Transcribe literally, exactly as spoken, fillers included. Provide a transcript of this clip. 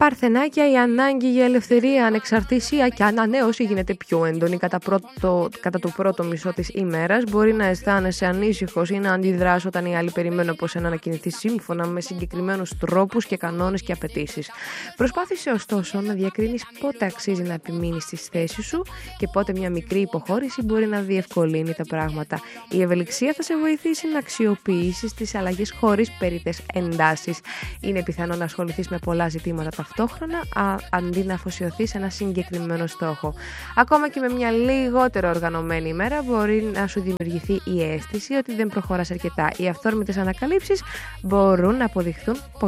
Παρθενάκια, η ανάγκη για ελευθερία, ανεξαρτησία και ανανέωση γίνεται πιο έντονη κατά, πρώτο, κατά το πρώτο μισό της ημέρας. Μπορεί να αισθάνεσαι ανήσυχος ή να αντιδράς όταν οι άλλοι περιμένουν από σένα να κινηθείς σύμφωνα με συγκεκριμένους τρόπους και κανόνες και απαιτήσεις. Προσπάθησε ωστόσο να διακρίνεις πότε αξίζει να επιμείνεις στις θέσεις σου και πότε μια μικρή υποχώρηση μπορεί να διευκολύνει τα πράγματα. Η ευελιξία θα σε βοηθήσει να αξιοποιήσεις τις αλλαγές χωρίς περιττές εντάσεις. Είναι πιθανό να ασχοληθείς με πολλά ζητήματα ταυτόχρονα α, αντί να αφοσιωθείς σε ένα συγκεκριμένο στόχο. Ακόμα και με μια λιγότερο οργανωμένη ημέρα μπορεί να σου δημιουργηθεί η αίσθηση ότι δεν προχωράς αρκετά. Οι αυθόρμητες ανακαλύψεις μπορούν να αποδειχθούν